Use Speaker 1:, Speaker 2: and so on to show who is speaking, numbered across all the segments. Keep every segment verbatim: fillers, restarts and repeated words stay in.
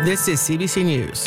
Speaker 1: This is C B C News.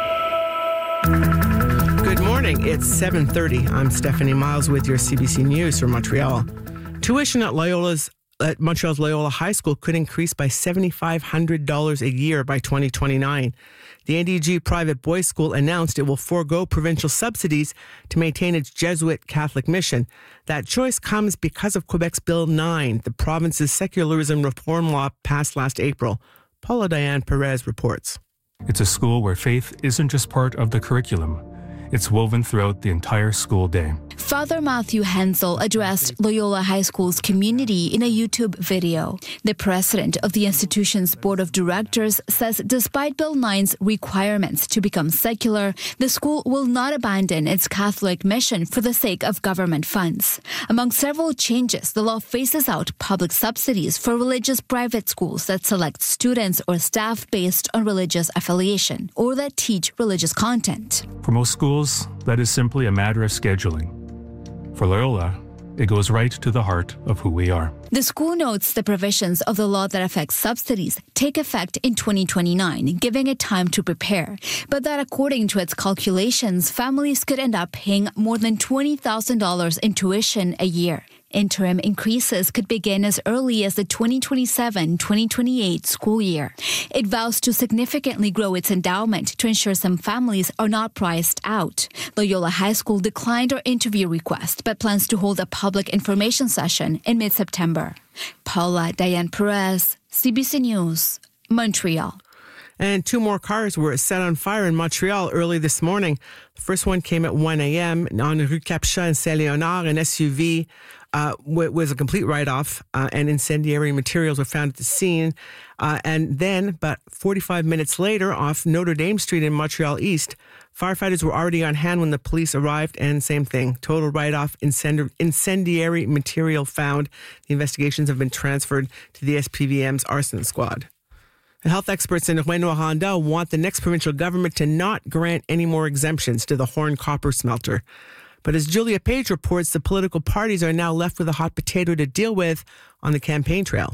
Speaker 1: Good morning. It's seven thirty. I'm Stephanie Miles with your C B C News from Montreal. Tuition at Loyola's at Montreal's Loyola High School could increase by seven thousand five hundred dollars a year by twenty twenty-nine. The N D G private boys' school announced it will forego provincial subsidies to maintain its Jesuit Catholic mission. That choice comes because of Quebec's Bill nine, the province's secularism reform law passed last April. Paula Diane Perez reports.
Speaker 2: It's a school where faith isn't just part of the curriculum. It's woven throughout the entire school day.
Speaker 3: Father Matthew Hensel addressed Loyola High School's community in a YouTube video. The president of the institution's board of directors says despite Bill nine's requirements to become secular, the school will not abandon its Catholic mission for the sake of government funds. Among several changes, the law phases out public subsidies for religious private schools that select students or staff based on religious affiliation or that teach religious content.
Speaker 2: For most schools, that is simply a matter of scheduling. For Loyola, it goes right to the heart of who we are.
Speaker 3: The school notes the provisions of the law that affects subsidies take effect in twenty twenty-nine, giving it time to prepare. But that according to its calculations, families could end up paying more than twenty thousand dollars in tuition a year. Interim increases could begin as early as the twenty twenty-seven twenty twenty-eight school year. It vows to significantly grow its endowment to ensure some families are not priced out. Loyola High School declined our interview request, but plans to hold a public information session in mid-September. Paula Diane Perez, C B C News, Montreal.
Speaker 1: And two more cars were set on fire in Montreal early this morning. The first one came at one a.m. on Rue Capchat in Saint-Léonard. An S U V uh, w- was a complete write-off, uh, and incendiary materials were found at the scene. Uh, and then, about forty-five minutes later, off Notre Dame Street in Montreal East, firefighters were already on hand when the police arrived, and same thing, total write-off, incendi- incendiary material found. The investigations have been transferred to the S P V M's arson squad. The health experts in Rouyn-Noranda want the next provincial government to not grant any more exemptions to the Horn copper smelter. But as Julia Page reports, the political parties are now left with a hot potato to deal with on the campaign trail.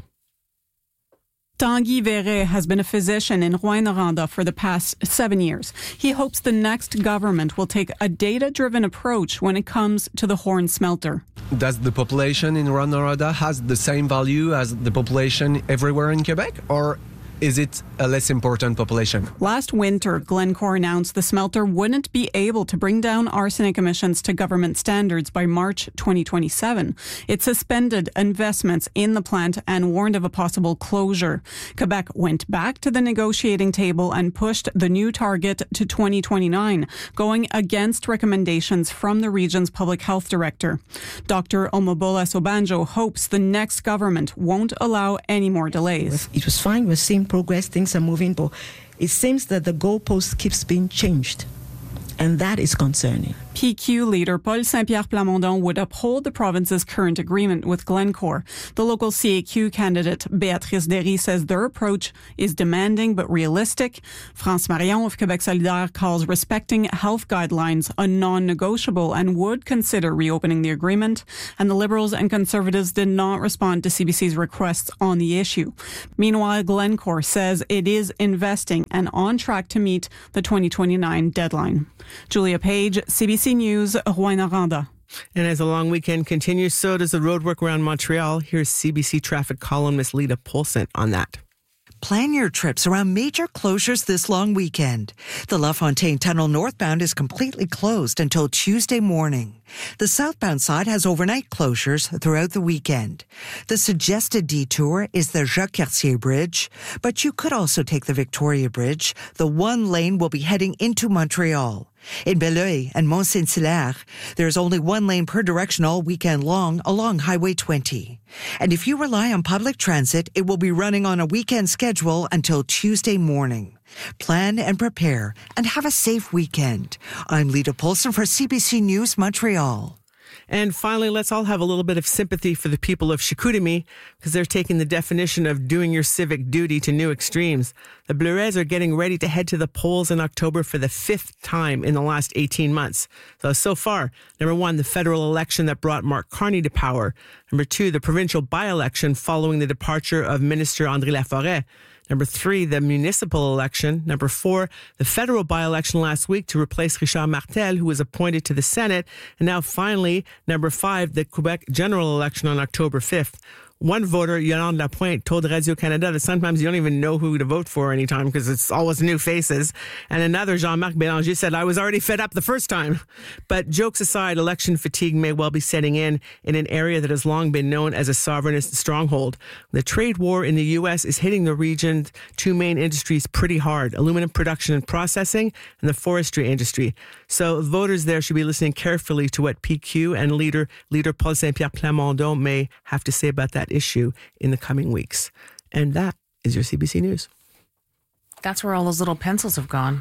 Speaker 4: Tanguy Verret has been a physician in Rouyn-Noranda for the past seven years. He hopes the next government will take a data-driven approach when it comes to the Horn smelter.
Speaker 5: Does the population in Rouyn-Noranda has the same value as the population everywhere in Quebec, or is it a less important population?
Speaker 4: Last winter, Glencore announced the smelter wouldn't be able to bring down arsenic emissions to government standards by March twenty twenty-seven. It suspended investments in the plant and warned of a possible closure. Quebec went back to the negotiating table and pushed the new target to twenty twenty-nine, going against recommendations from the region's public health director. Doctor Omobola Sobanjo hopes the next government won't allow any more delays.
Speaker 6: It was fine. We're seeing progress. Things are moving, but it seems that the goalpost keeps being changed, and that is concerning.
Speaker 4: P Q leader Paul Saint-Pierre Plamondon would uphold the province's current agreement with Glencore. The local C A Q candidate Béatrice Derry says their approach is demanding but realistic. France Marion of Québec Solidaire calls respecting health guidelines a non-negotiable and would consider reopening the agreement. And the Liberals and Conservatives did not respond to C B C's requests on the issue. Meanwhile, Glencore says it is investing and on track to meet the twenty twenty-nine deadline. Julia Page, C B C News, Rouyn-Noranda.
Speaker 1: And as the long weekend continues, so does the roadwork around Montreal. Here's C B C traffic columnist Lita Polson on that.
Speaker 7: Plan your trips around major closures this long weekend. The La Fontaine Tunnel northbound is completely closed until Tuesday morning. The southbound side has overnight closures throughout the weekend. The suggested detour is the Jacques-Cartier Bridge, but you could also take the Victoria Bridge. The one lane will be heading into Montreal. In Belleuil and Mont-Saint-Hilaire, there's only one lane per direction all weekend long along Highway twenty. And if you rely on public transit, it will be running on a weekend schedule until Tuesday morning. Plan and prepare and have a safe weekend. I'm Lita Polson for C B C News, Montreal.
Speaker 1: And finally, let's all have a little bit of sympathy for the people of Chicoutimi because they're taking the definition of doing your civic duty to new extremes. The Bleuets are getting ready to head to the polls in October for the fifth time in the last eighteen months. So, so far, number one, the federal election that brought Mark Carney to power. Number two, the provincial by-election following the departure of Minister André Laforêt. Number three, the municipal election. Number four, the federal by-election last week to replace Richard Martel, who was appointed to the Senate. And now finally, number five, the Quebec general election on October fifth. One voter, Yolande Lapointe, told Radio-Canada that sometimes you don't even know who to vote for anytime because it's always new faces. And another, Jean-Marc Bélanger, said, I was already fed up the first time. But jokes aside, election fatigue may well be setting in in an area that has long been known as a sovereignist stronghold. The trade war in the U S is hitting the region's two main industries pretty hard, aluminum production and processing and the forestry industry. So voters there should be listening carefully to what P Q and leader, leader Paul Saint-Pierre Plamondon may have to say about that issue in the coming weeks. And that is your C B C News.
Speaker 8: That's where all those little pencils have gone.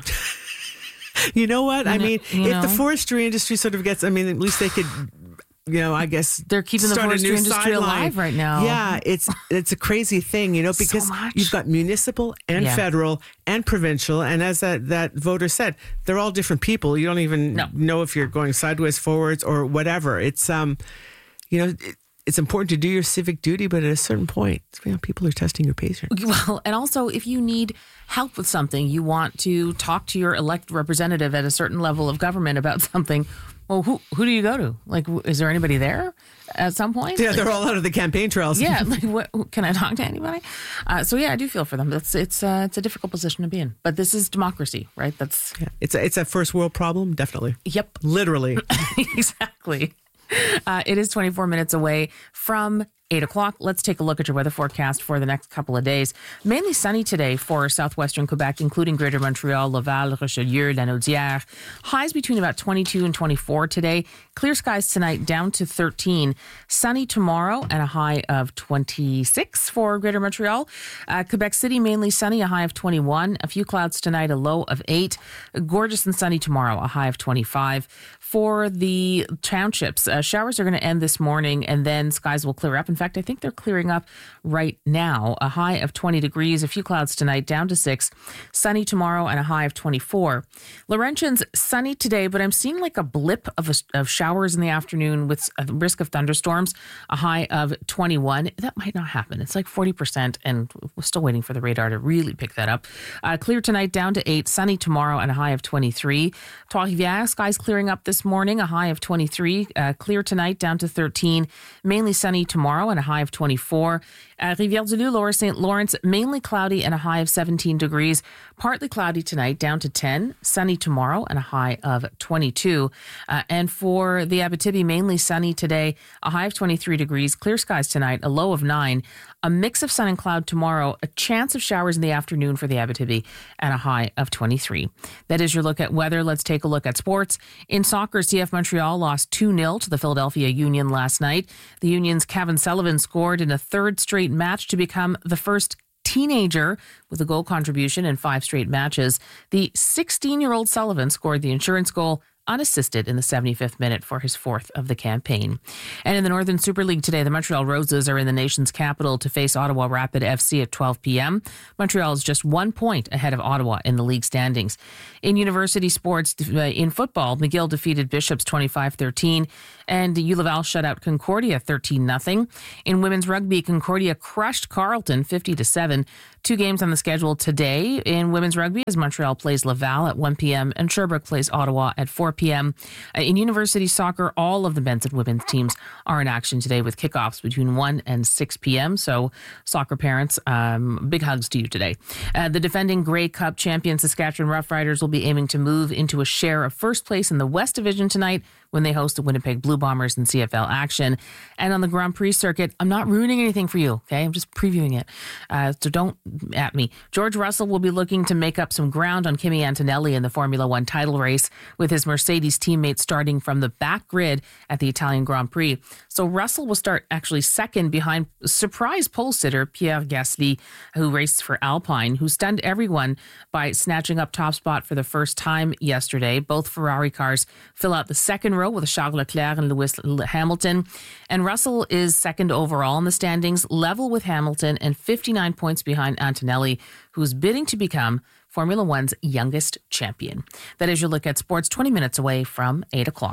Speaker 1: You know what?
Speaker 8: You
Speaker 1: I
Speaker 8: know,
Speaker 1: mean,
Speaker 8: you
Speaker 1: if
Speaker 8: know.
Speaker 1: the forestry industry sort of gets, I mean, at least they could, you know, I guess
Speaker 8: They're keeping the
Speaker 1: start a
Speaker 8: forestry
Speaker 1: new
Speaker 8: industry
Speaker 1: sideline.
Speaker 8: alive right now.
Speaker 1: Yeah, it's it's a crazy thing, you know,
Speaker 8: So
Speaker 1: because
Speaker 8: much.
Speaker 1: you've got municipal and
Speaker 8: Yeah.
Speaker 1: federal and provincial, and as that, that voter said, they're all different people. You don't even
Speaker 8: No.
Speaker 1: know if you're going sideways, forwards, or whatever. It's um, you know. It, It's important to do your civic duty, but at a certain point, you know, people are testing your patience.
Speaker 8: Well, and also if you need help with something, you want to talk to your elected representative at a certain level of government about something. Well, who who do you go to? Like, w- is there anybody there at some point?
Speaker 1: Yeah,
Speaker 8: Like,
Speaker 1: they're all out of the campaign trails.
Speaker 8: yeah. Like, what, can I talk to anybody? Uh, so yeah, I do feel for them. It's it's uh, it's a difficult position to be in, but this is democracy, right? That's
Speaker 1: Yeah, it's a, it's a first world problem, definitely.
Speaker 8: yep,
Speaker 1: Literally.
Speaker 8: exactly. Uh, it is twenty-four minutes away from eight o'clock. Let's take a look at your weather forecast for the next couple of days. Mainly sunny today for southwestern Quebec, including Greater Montreal, Laval, Richelieu, Lanaudière. Highs between about twenty-two and twenty-four today. Clear skies tonight down to thirteen. Sunny tomorrow and a high of twenty-six for Greater Montreal. Uh, Quebec City mainly sunny, a high of twenty-one. A few clouds tonight, a low of eight. Gorgeous and sunny tomorrow, a high of twenty-five. For the townships, uh, showers are going to end this morning and then skies will clear up. In fact, I think they're clearing up right now. A high of twenty degrees, a few clouds tonight, down to six. Sunny tomorrow and a high of twenty-four. Laurentians, sunny today, but I'm seeing like a blip of, a, of showers in the afternoon with a risk of thunderstorms. A high of twenty-one. That might not happen. It's like forty percent, and we're still waiting for the radar to really pick that up. Uh, clear tonight, down to eight. Sunny tomorrow and a high of twenty-three. Trois-Rivières, skies clearing up this morning, a high of twenty-three. Uh, clear tonight, down to thirteen. Mainly sunny tomorrow and a high of twenty-four. Uh, Rivière-du-Loup, Lower Saint Lawrence, mainly cloudy and a high of seventeen degrees. Partly cloudy tonight, down to ten. Sunny tomorrow and a high of twenty-two. Uh, and for the Abitibi, mainly sunny today, a high of twenty-three degrees. Clear skies tonight, a low of nine. A mix of sun and cloud tomorrow, a chance of showers in the afternoon for the Abitibi, and a high of twenty-three. That is your look at weather. Let's take a look at sports. In soccer, C F Montreal lost two nil to the Philadelphia Union last night. The Union's Kevin Sullivan scored in a third straight match to become the first teenager with a goal contribution in five straight matches. The sixteen-year-old Sullivan scored the insurance goal unassisted in the seventy-fifth minute for his fourth of the campaign. And in the Northern Super League today, the Montreal Roses are in the nation's capital to face Ottawa Rapid F C at twelve p.m. Montreal is just one point ahead of Ottawa in the league standings. In university sports, uh, in football, McGill defeated Bishops twenty-five thirteen, and U Laval shut out Concordia thirteen nothing. In women's rugby, Concordia crushed Carleton fifty to seven. Two games on the schedule today in women's rugby as Montreal plays Laval at one p.m. and Sherbrooke plays Ottawa at four p.m. Uh, in university soccer, all of the men's and women's teams are in action today with kickoffs between one and six p.m. So soccer parents, um, big hugs to you today. Uh, the defending Grey Cup champion Saskatchewan Roughriders will be aiming to move into a share of first place in the West Division tonight when they host the Winnipeg Blue Bombers in C F L action. And on the Grand Prix circuit, I'm not ruining anything for you, okay? I'm just previewing it. Uh, so don't at me. George Russell will be looking to make up some ground on Kimi Antonelli in the Formula One title race with his Mercedes teammates starting from the back grid at the Italian Grand Prix. So Russell will start actually second behind surprise pole sitter Pierre Gasly, who raced for Alpine, who stunned everyone by snatching up top spot for the first time yesterday. Both Ferrari cars fill out the second row with Charles Leclerc and Lewis Hamilton. And Russell is second overall in the standings, level with Hamilton and fifty-nine points behind Antonelli, who's bidding to become Formula One's youngest champion. That is your look at sports, twenty minutes away from eight o'clock.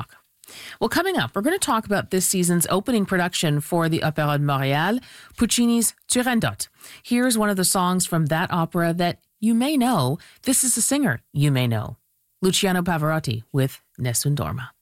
Speaker 8: Well, coming up, we're going to talk about this season's opening production for the Opéra de Montréal, Puccini's Turandot. Here's one of the songs from that opera that you may know. This is a singer you may know, Luciano Pavarotti with Nessun Dorma.